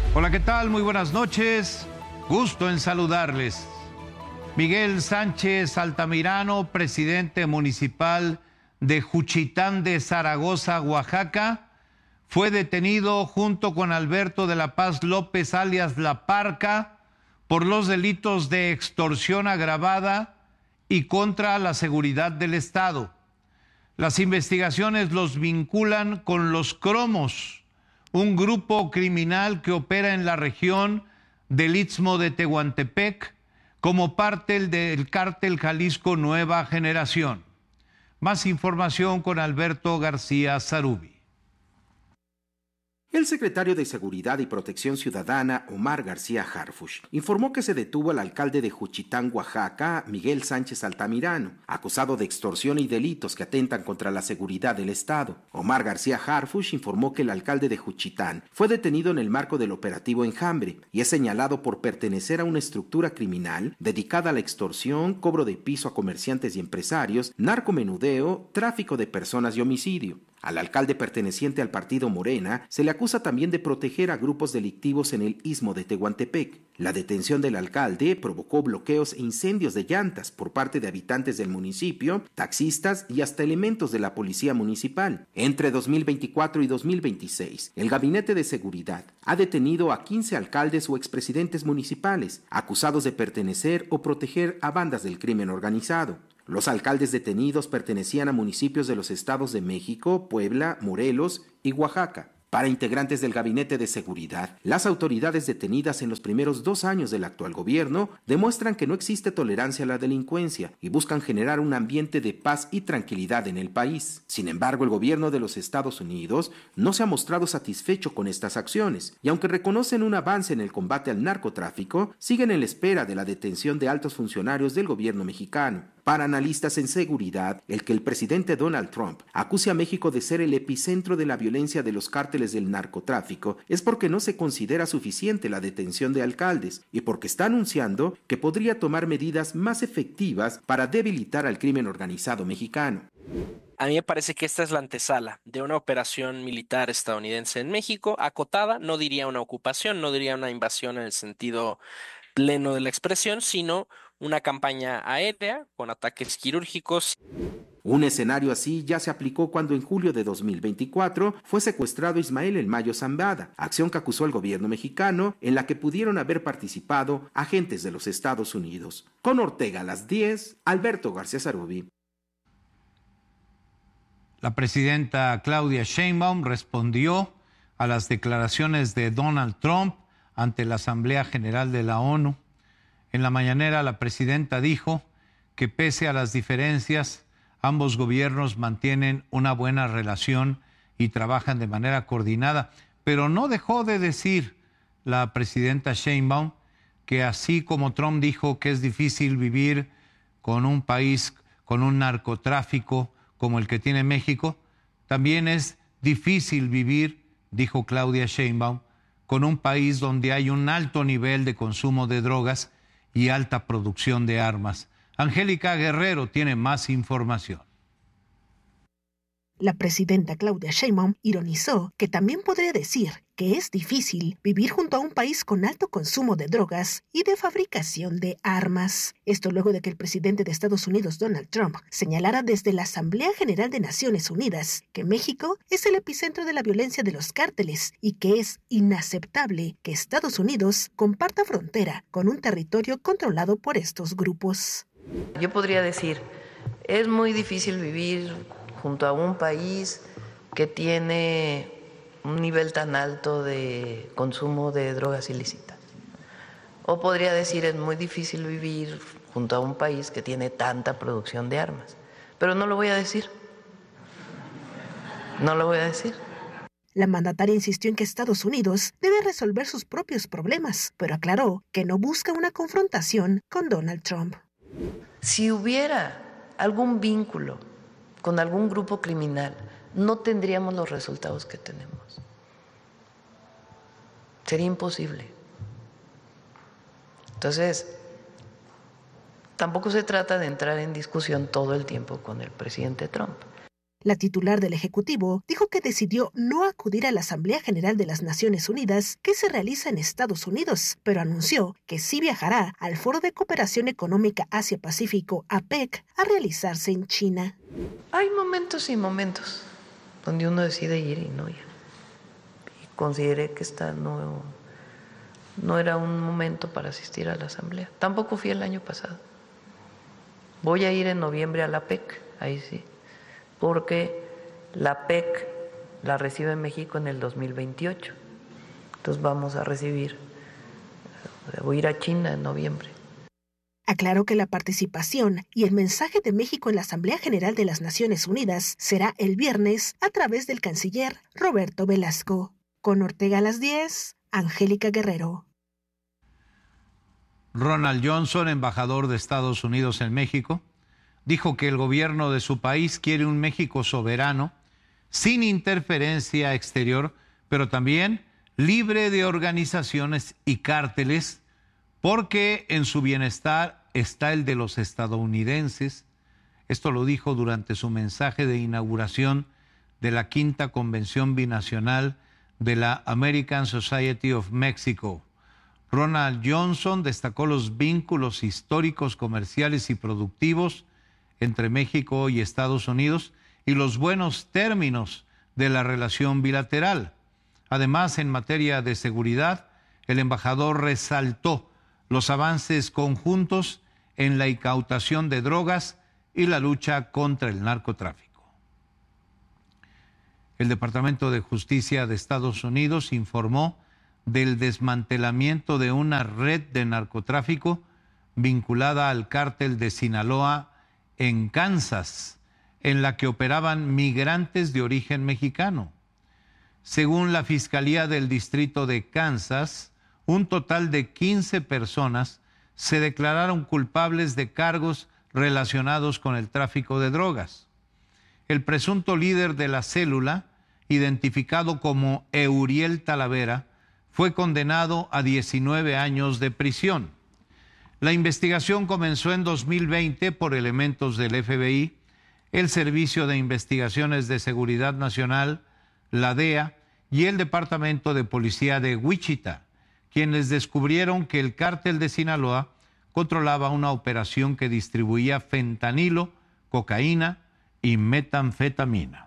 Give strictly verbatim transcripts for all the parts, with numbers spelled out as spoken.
Hola, ¿qué tal? Muy buenas noches. Gusto en saludarles. Miguel Sánchez Altamirano, presidente municipal de Juchitán de Zaragoza, Oaxaca, fue detenido junto con Alberto de la Paz López, alias La Parca, por los delitos de extorsión agravada y contra la seguridad del Estado. Las investigaciones los vinculan con los Cromos, un grupo criminal que opera en la región del Istmo de Tehuantepec como parte del cártel Jalisco Nueva Generación. Más información con Alberto García Zarubi. El secretario de Seguridad y Protección Ciudadana, Omar García Harfuch, informó que se detuvo al alcalde de Juchitán, Oaxaca, Miguel Sánchez Altamirano, acusado de extorsión y delitos que atentan contra la seguridad del Estado. Omar García Harfuch informó que el alcalde de Juchitán fue detenido en el marco del operativo Enjambre y es señalado por pertenecer a una estructura criminal dedicada a la extorsión, cobro de piso a comerciantes y empresarios, narcomenudeo, tráfico de personas y homicidio. Al alcalde perteneciente al partido Morena se le acusa también de proteger a grupos delictivos en el Istmo de Tehuantepec. La detención del alcalde provocó bloqueos e incendios de llantas por parte de habitantes del municipio, taxistas y hasta elementos de la policía municipal. Entre dos mil veinticuatro y dos mil veintiséis, el Gabinete de Seguridad ha detenido a quince alcaldes o expresidentes municipales acusados de pertenecer o proteger a bandas del crimen organizado. Los alcaldes detenidos pertenecían a municipios de los estados de México, Puebla, Morelos y Oaxaca. Para integrantes del Gabinete de Seguridad, las autoridades detenidas en los primeros dos años del actual gobierno demuestran que no existe tolerancia a la delincuencia y buscan generar un ambiente de paz y tranquilidad en el país. Sin embargo, el gobierno de los Estados Unidos no se ha mostrado satisfecho con estas acciones y aunque reconocen un avance en el combate al narcotráfico, siguen en la espera de la detención de altos funcionarios del gobierno mexicano. Para analistas en seguridad, el que el presidente Donald Trump acuse a México de ser el epicentro de la violencia de los cárteles del narcotráfico es porque no se considera suficiente la detención de alcaldes y porque está anunciando que podría tomar medidas más efectivas para debilitar al crimen organizado mexicano. A mí me parece que esta es la antesala de una operación militar estadounidense en México, acotada, no diría una ocupación, no diría una invasión en el sentido pleno de la expresión, sino una campaña aérea con ataques quirúrgicos. Un escenario así ya se aplicó cuando en julio de dos mil veinticuatro fue secuestrado Ismael El Mayo Zambada, acción que acusó al gobierno mexicano en la que pudieron haber participado agentes de los Estados Unidos. Con Ortega a las diez, Alberto García Zarubi. La presidenta Claudia Sheinbaum respondió a las declaraciones de Donald Trump ante la Asamblea General de la ONU. En la mañanera, la presidenta dijo que pese a las diferencias, ambos gobiernos mantienen una buena relación y trabajan de manera coordinada, pero no dejó de decir la presidenta Sheinbaum que así como Trump dijo que es difícil vivir con un país con un narcotráfico como el que tiene México, también es difícil vivir, dijo Claudia Sheinbaum, con un país donde hay un alto nivel de consumo de drogas y alta producción de armas. Angélica Guerrero tiene más información. La presidenta Claudia Sheinbaum ironizó que también podría decir que es difícil vivir junto a un país con alto consumo de drogas y de fabricación de armas. Esto luego de que el presidente de Estados Unidos, Donald Trump, señalara desde la Asamblea General de Naciones Unidas que México es el epicentro de la violencia de los cárteles y que es inaceptable que Estados Unidos comparta frontera con un territorio controlado por estos grupos. Yo podría decir, es muy difícil vivir junto a un país que tiene un nivel tan alto de consumo de drogas ilícitas. O podría decir, es muy difícil vivir junto a un país que tiene tanta producción de armas. Pero no lo voy a decir. No lo voy a decir. La mandataria insistió en que Estados Unidos debe resolver sus propios problemas, pero aclaró que no busca una confrontación con Donald Trump. Si hubiera algún vínculo con algún grupo criminal, no tendríamos los resultados que tenemos. Sería imposible. Entonces, tampoco se trata de entrar en discusión todo el tiempo con el presidente Trump. La titular del Ejecutivo dijo que decidió no acudir a la Asamblea General de las Naciones Unidas que se realiza en Estados Unidos, pero anunció que sí viajará al Foro de Cooperación Económica Asia-Pacífico, A P E C, a realizarse en China. Hay momentos y momentos donde uno decide ir y no ir. Y consideré que esta no, no era un momento para asistir a la Asamblea. Tampoco fui el año pasado. Voy a ir en noviembre a la A P E C, ahí sí. Porque la A P E C la recibe México en el dos mil veintiocho. Entonces vamos a recibir, voy a ir a China en noviembre. Aclaró que la participación y el mensaje de México en la Asamblea General de las Naciones Unidas será el viernes a través del canciller Roberto Velasco. Con Ortega a las diez, Angélica Guerrero. Ronald Johnson, embajador de Estados Unidos en México, dijo que el gobierno de su país quiere un México soberano, sin interferencia exterior, pero también libre de organizaciones y cárteles, porque en su bienestar está el de los estadounidenses. Esto lo dijo durante su mensaje de inauguración de la quinta convención binacional de la American Society of Mexico. Ronald Johnson destacó los vínculos históricos, comerciales y productivos entre México y Estados Unidos y los buenos términos de la relación bilateral. Además, en materia de seguridad, el embajador resaltó los avances conjuntos en la incautación de drogas y la lucha contra el narcotráfico. El Departamento de Justicia de Estados Unidos informó del desmantelamiento de una red de narcotráfico vinculada al cártel de Sinaloa en Kansas, en la que operaban migrantes de origen mexicano. Según la Fiscalía del Distrito de Kansas, un total de quince personas se declararon culpables de cargos relacionados con el tráfico de drogas. El presunto líder de la célula, identificado como Euriel Talavera, fue condenado a diecinueve años de prisión. La investigación comenzó en dos mil veinte por elementos del F B I, el Servicio de Investigaciones de Seguridad Nacional, la D E A y el Departamento de Policía de Wichita, quienes descubrieron que el cártel de Sinaloa controlaba una operación que distribuía fentanilo, cocaína y metanfetamina.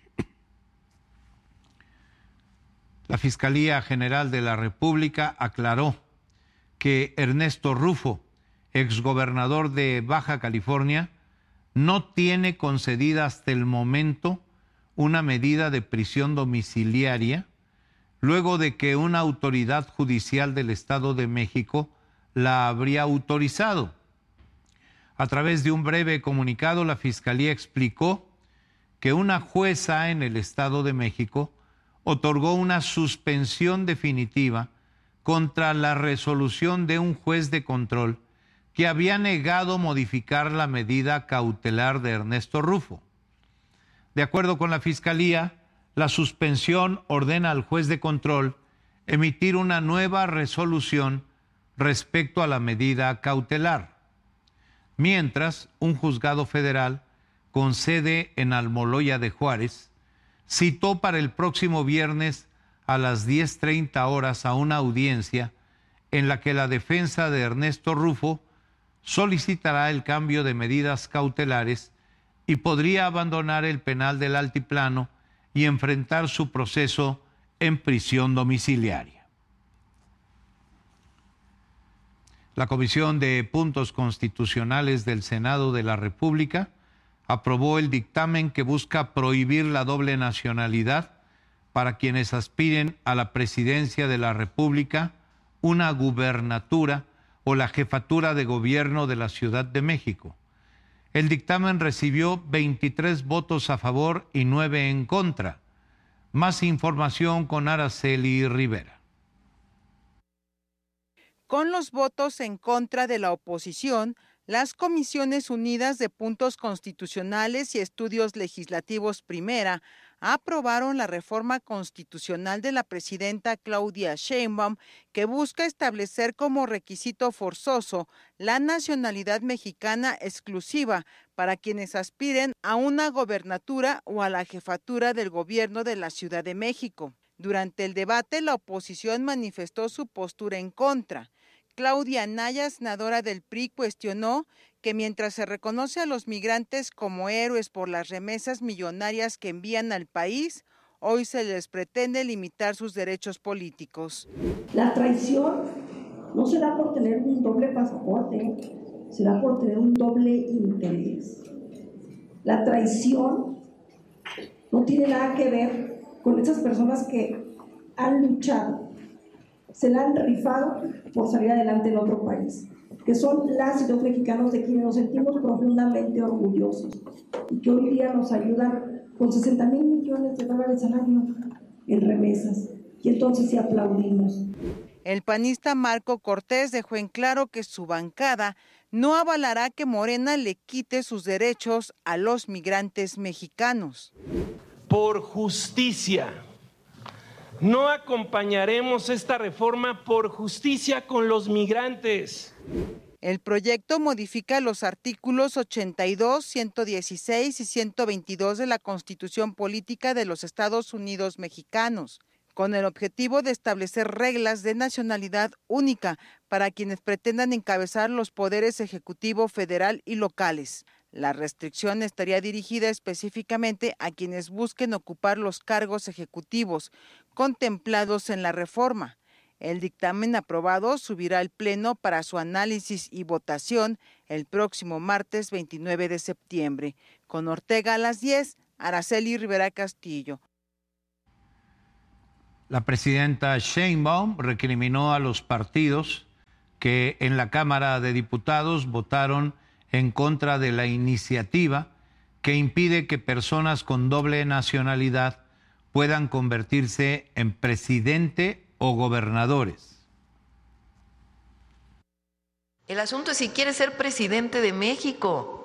La Fiscalía General de la República aclaró que Ernesto Rufo, exgobernador de Baja California, no tiene concedida hasta el momento una medida de prisión domiciliaria, luego de que una autoridad judicial del Estado de México la habría autorizado. A través de un breve comunicado, la Fiscalía explicó que una jueza en el Estado de México otorgó una suspensión definitiva contra la resolución de un juez de control que había negado modificar la medida cautelar de Ernesto Rufo. De acuerdo con la Fiscalía, la suspensión ordena al juez de control emitir una nueva resolución respecto a la medida cautelar, mientras un juzgado federal con sede en Almoloya de Juárez citó para el próximo viernes a las diez treinta horas a una audiencia en la que la defensa de Ernesto Rufo solicitará el cambio de medidas cautelares y podría abandonar el penal del Altiplano y enfrentar su proceso en prisión domiciliaria. La Comisión de Puntos Constitucionales del Senado de la República aprobó el dictamen que busca prohibir la doble nacionalidad para quienes aspiren a la presidencia de la República, una gubernatura o la jefatura de gobierno de la Ciudad de México. El dictamen recibió veintitrés votos a favor y nueve en contra. Más información con Araceli Rivera. Con los votos en contra de la oposición, las Comisiones Unidas de Puntos Constitucionales y Estudios Legislativos Primera aprobaron la reforma constitucional de la presidenta Claudia Sheinbaum, que busca establecer como requisito forzoso la nacionalidad mexicana exclusiva para quienes aspiren a una gobernatura o a la jefatura del gobierno de la Ciudad de México. Durante el debate, la oposición manifestó su postura en contra. Claudia Anaya, senadora del P R I, cuestionó que mientras se reconoce a los migrantes como héroes por las remesas millonarias que envían al país, hoy se les pretende limitar sus derechos políticos. La traición no se da por tener un doble pasaporte, se da por tener un doble interés. La traición no tiene nada que ver con esas personas que han luchado, se la han rifado por salir adelante en otro país, que son las y los mexicanos de quienes nos sentimos profundamente orgullosos y que hoy día nos ayudan con sesenta mil millones de dólares al año en remesas. Y entonces sí aplaudimos. El panista Marco Cortés dejó en claro que su bancada no avalará que Morena le quite sus derechos a los migrantes mexicanos. Por justicia. No acompañaremos esta reforma por justicia con los migrantes. El proyecto modifica los artículos ochenta y dos, ciento dieciséis y ciento veintidós de la Constitución Política de los Estados Unidos Mexicanos, con el objetivo de establecer reglas de nacionalidad única para quienes pretendan encabezar los poderes ejecutivo, federal y locales. La restricción estaría dirigida específicamente a quienes busquen ocupar los cargos ejecutivos contemplados en la reforma. El dictamen aprobado subirá al Pleno para su análisis y votación el próximo martes veintinueve de septiembre. Con Ortega a las diez, Araceli Rivera Castillo. La presidenta Sheinbaum recriminó a los partidos que en la Cámara de Diputados votaron en contra de la iniciativa que impide que personas con doble nacionalidad puedan convertirse en presidente o gobernadores. El asunto es si quieres ser presidente de México.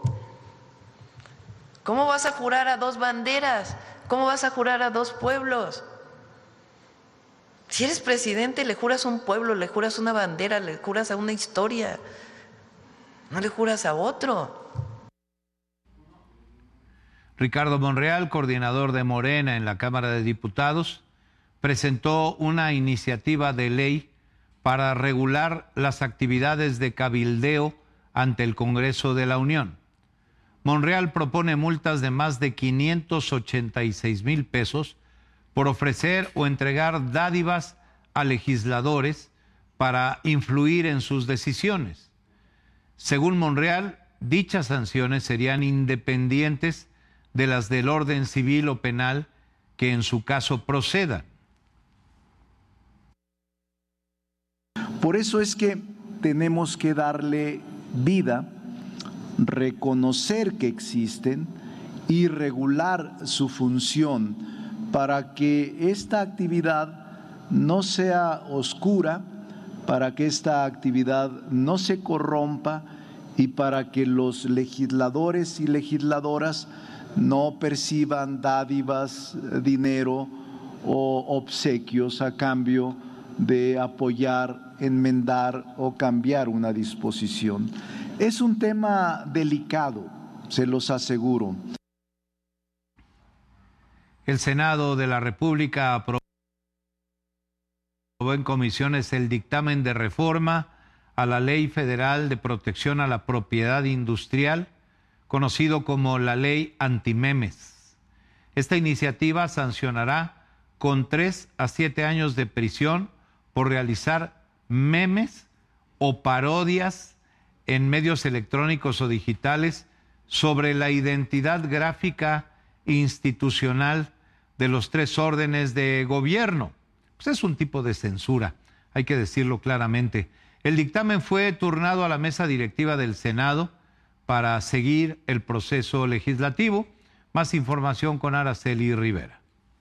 ¿Cómo vas a jurar a dos banderas? ¿Cómo vas a jurar a dos pueblos? Si eres presidente, le juras a un pueblo, le juras a una bandera, le juras a una historia. No le juras a otro. Ricardo Monreal, coordinador de Morena en la Cámara de Diputados, presentó una iniciativa de ley para regular las actividades de cabildeo ante el Congreso de la Unión. Monreal propone multas de más de quinientos ochenta y seis mil pesos por ofrecer o entregar dádivas a legisladores para influir en sus decisiones. Según Monreal, dichas sanciones serían independientes de las del orden civil o penal que en su caso proceda. Por eso es que tenemos que darle vida, reconocer que existen y regular su función para que esta actividad no sea oscura, para que esta actividad no se corrompa y para que los legisladores y legisladoras no perciban dádivas, dinero o obsequios a cambio de apoyar, enmendar o cambiar una disposición. Es un tema delicado, se los aseguro. El Senado de la República aprobó en comisiones el dictamen de reforma a la Ley Federal de Protección a la Propiedad Industrial, conocido como la Ley Antimemes. Esta iniciativa sancionará con tres a siete años de prisión por realizar memes o parodias en medios electrónicos o digitales sobre la identidad gráfica institucional de los tres órdenes de gobierno. Pues es un tipo de censura, hay que decirlo claramente. El dictamen fue turnado a la mesa directiva del Senado para seguir el proceso legislativo. Más información con Araceli Rivera.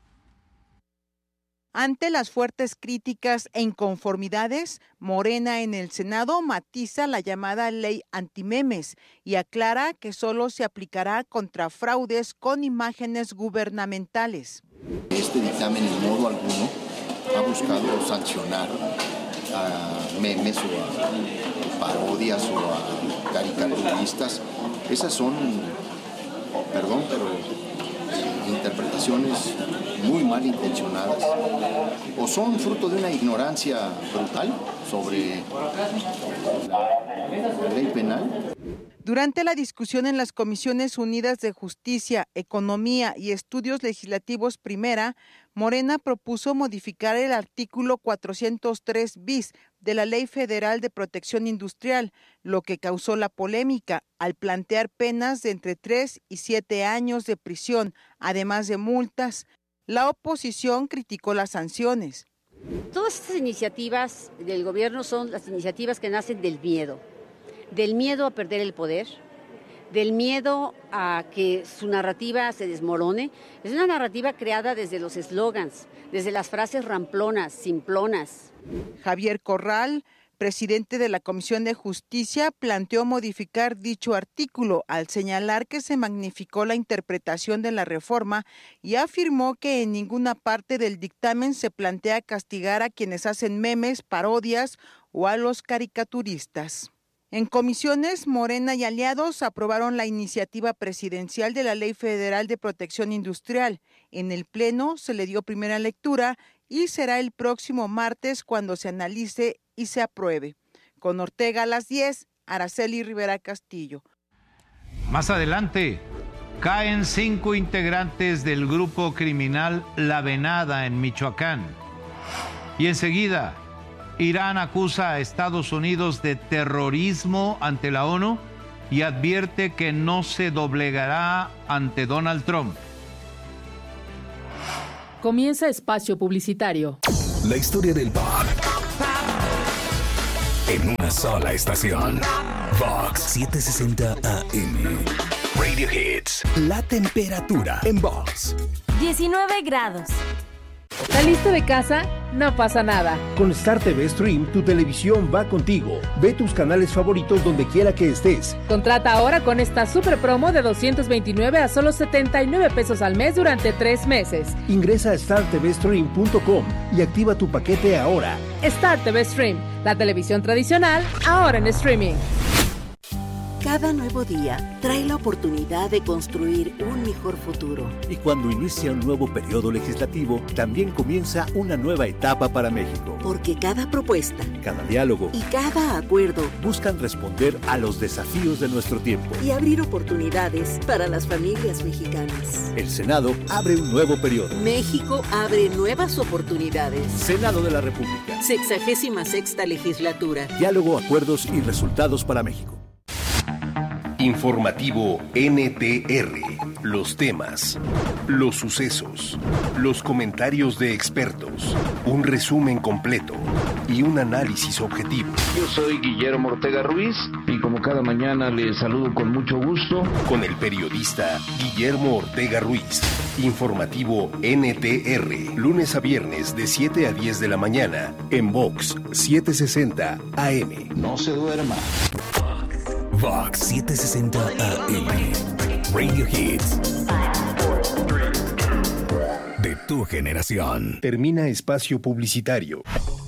Ante las fuertes críticas e inconformidades, Morena en el Senado matiza la llamada ley antimemes y aclara que solo se aplicará contra fraudes con imágenes gubernamentales. Este dictamen en modo alguno ha buscado sancionar a memes o a parodias o a caricaturistas. Esas son, perdón, pero eh, interpretaciones muy mal intencionadas o son fruto de una ignorancia brutal sobre la, la ley penal. Durante la discusión en las Comisiones Unidas de Justicia, Economía y Estudios Legislativos Primera, Morena propuso modificar el artículo cuatrocientos tres bis de la Ley Federal de Protección Industrial, lo que causó la polémica al plantear penas de entre tres y siete años de prisión, además de multas. La oposición criticó las sanciones. Todas estas iniciativas del gobierno son las iniciativas que nacen del miedo. Del miedo a perder el poder, del miedo a que su narrativa se desmorone. Es una narrativa creada desde los eslogans, desde las frases ramplonas, simplonas. Javier Corral, presidente de la Comisión de Justicia, planteó modificar dicho artículo al señalar que se magnificó la interpretación de la reforma y afirmó que en ninguna parte del dictamen se plantea castigar a quienes hacen memes, parodias o a los caricaturistas. En comisiones, Morena y aliados aprobaron la iniciativa presidencial de la Ley Federal de Protección Industrial. En el Pleno se le dio primera lectura y será el próximo martes cuando se analice y se apruebe. Con Ortega a las diez, Araceli Rivera Castillo. Más adelante, caen cinco integrantes del grupo criminal La Venada en Michoacán. Y enseguida, Irán acusa a Estados Unidos de terrorismo ante la ONU y advierte que no se doblegará ante Donald Trump. Comienza espacio publicitario. La historia del pop en una sola estación. Vox setecientos sesenta A M. Radio Hits. La temperatura en Vox. diecinueve grados. ¿Saliste de casa? No pasa nada. Con Star T V Stream, tu televisión va contigo. Ve tus canales favoritos donde quiera que estés. Contrata ahora con esta super promo de doscientos veintinueve a solo setenta y nueve pesos al mes durante tres meses. Ingresa a star t v stream punto com y activa tu paquete ahora. Star T V Stream, la televisión tradicional, ahora en streaming. Cada nuevo día trae la oportunidad de construir un mejor futuro. Y cuando inicia un nuevo periodo legislativo, también comienza una nueva etapa para México. Porque cada propuesta, cada diálogo y cada acuerdo buscan responder a los desafíos de nuestro tiempo y abrir oportunidades para las familias mexicanas. El Senado abre un nuevo periodo. México abre nuevas oportunidades. Senado de la República. Sexagésima sexta legislatura. Diálogo, acuerdos y resultados para México. Informativo N T R. Los temas, los sucesos, los comentarios de expertos, un resumen completo y un análisis objetivo. Yo soy Guillermo Ortega Ruiz y como cada mañana les saludo con mucho gusto. Con el periodista Guillermo Ortega Ruiz. Informativo N T R. Lunes a viernes de siete a diez de la mañana en Vox setecientos sesenta A M. No se duerma. Vox setecientos sesenta A M. Radio Hits. De tu generación. Termina espacio publicitario.